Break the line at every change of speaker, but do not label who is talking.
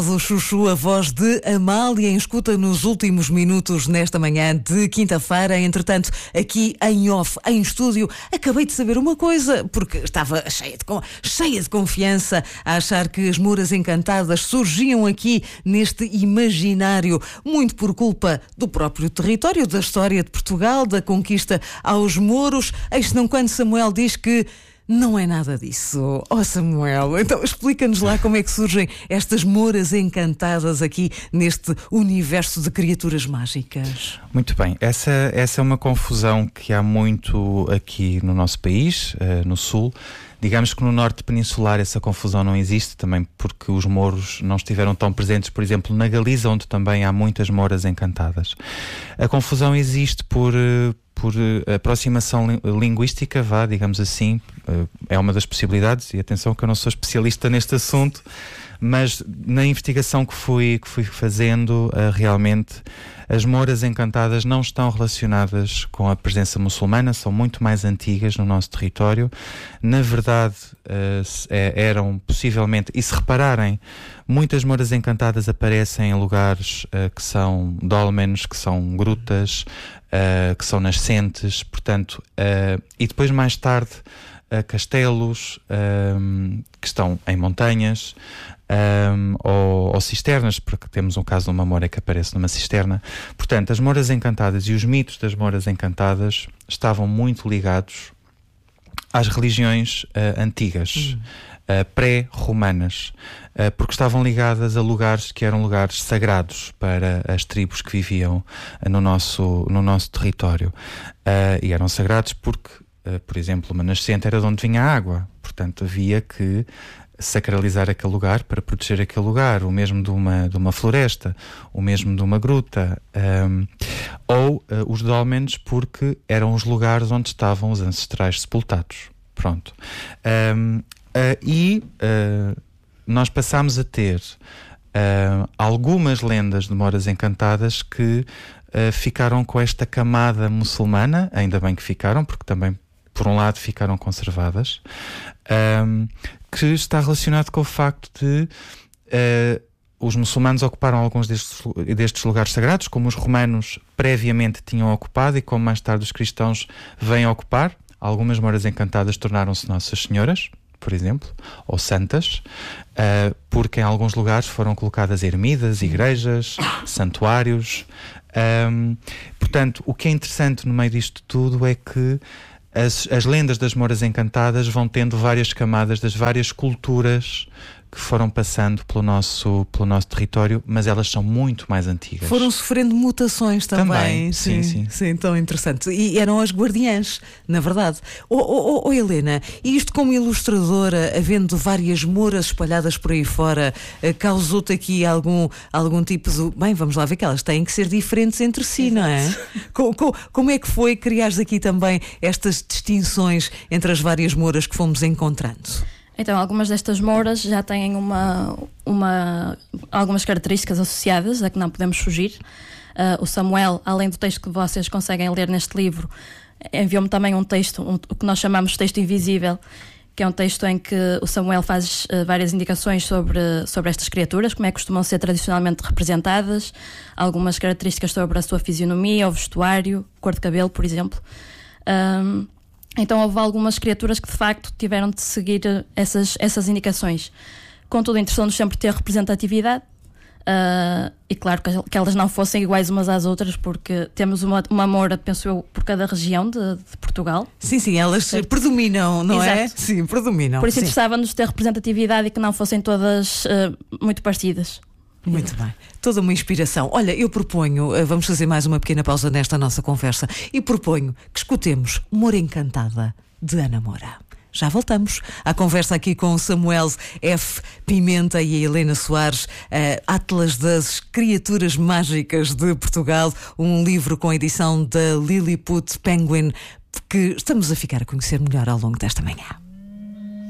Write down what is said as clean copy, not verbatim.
O Chuchu, a voz de Amália, em escuta nos últimos minutos nesta manhã de quinta-feira. Entretanto, aqui em off, em estúdio, acabei de saber uma coisa, porque estava cheia de confiança a achar que as Moras Encantadas surgiam aqui neste imaginário, muito por culpa do próprio território, da história de Portugal, da conquista aos mouros. Eis não quando Samuel diz que não é nada disso. Oh, Samuel, então explica-nos lá como é que surgem estas Moras Encantadas aqui neste universo de criaturas mágicas.
Muito bem, essa é uma confusão que há muito aqui no nosso país, no sul. Digamos que no norte peninsular essa confusão não existe, também porque os mouros não estiveram tão presentes, por exemplo, na Galiza, onde também há muitas Moras Encantadas. A confusão existe por aproximação linguística, digamos assim, é uma das possibilidades, e atenção que eu não sou especialista neste assunto, mas na investigação que fui fazendo, realmente as Moras Encantadas não estão relacionadas com a presença muçulmana, são muito mais antigas no nosso território. Na verdade, eram possivelmente, e se repararem, muitas Moras Encantadas aparecem em lugares que são dólmenos, que são grutas, que são nascentes, portanto, e depois mais tarde castelos que estão em montanhas, ou cisternas, porque temos um caso de uma Moura que aparece numa cisterna. Portanto, as Moras Encantadas e os mitos das Moras Encantadas estavam muito ligados às religiões antigas, pré-romanas, porque estavam ligadas a lugares que eram lugares sagrados para as tribos que viviam no nosso território. E eram sagrados porque, por exemplo, uma nascente era de onde vinha a água, portanto havia que sacralizar aquele lugar para proteger aquele lugar, o mesmo de uma floresta, o mesmo de uma gruta, ou os dólmenos, porque eram os lugares onde estavam os ancestrais sepultados. Pronto. Nós passámos a ter algumas lendas de Moras Encantadas que ficaram com esta camada muçulmana, ainda bem que ficaram, porque também, por um lado, ficaram conservadas, que está relacionado com o facto de os muçulmanos ocuparam alguns destes lugares sagrados, como os romanos previamente tinham ocupado e como mais tarde os cristãos vêm ocupar. Algumas Moras Encantadas tornaram-se Nossas Senhoras, por exemplo, ou santas, porque em alguns lugares foram colocadas ermidas, igrejas, santuários. Portanto, o que é interessante no meio disto tudo é que as lendas das Moras Encantadas vão tendo várias camadas das várias culturas que foram passando pelo nosso território, mas elas são muito mais antigas.
Foram sofrendo mutações também.
Sim,
tão interessante. E eram as guardiãs, na verdade. Helena, e isto como ilustradora, havendo várias Moras espalhadas por aí fora, causou-te aqui algum tipo de... Bem, vamos lá ver que elas têm que ser diferentes entre si, não é? Como é que foi criares aqui também estas distinções entre as várias Moras que fomos encontrando?
Então, algumas destas Moras já têm algumas características associadas a que não podemos fugir. O Samuel, além do texto que vocês conseguem ler neste livro, enviou-me também um texto, o que nós chamamos de texto invisível, que é um texto em que o Samuel faz várias indicações sobre estas criaturas, como é que costumam ser tradicionalmente representadas, algumas características sobre a sua fisionomia, o vestuário, cor de cabelo, por exemplo. Então houve algumas criaturas que de facto tiveram de seguir essas indicações. Contudo, interessou-nos sempre ter representatividade, e claro que elas não fossem iguais umas às outras, porque temos uma Moura, penso eu, por cada região de Portugal.
Sim, elas predominam, não é? Sim, predominam.
Por isso interessava-nos ter representatividade e que não fossem todas muito parecidas.
Muito bem, toda uma inspiração. Olha, eu proponho, vamos fazer mais uma pequena pausa nesta nossa conversa, e proponho que escutemos Moura Encantada, de Ana Moura. Já voltamos à conversa aqui com o Samuel F. Pimenta e a Helena Soares, Atlas das Criaturas Mágicas de Portugal, um livro com a edição da Lilliput Penguin, que estamos a ficar a conhecer melhor ao longo desta manhã.